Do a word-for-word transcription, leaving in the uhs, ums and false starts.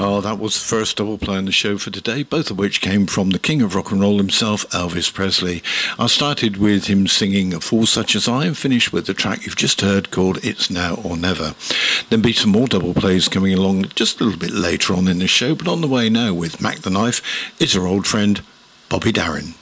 Well, that was the first double play on the show for today, both of which came from the king of rock and roll himself, Elvis Presley. I started with him singing A Fool Such As I and finished with the track you've just heard called It's Now or Never. Then be some more double plays coming along just a little bit later on in the show, but on the way now with Mac the Knife, it's our old friend, Bobby Darin.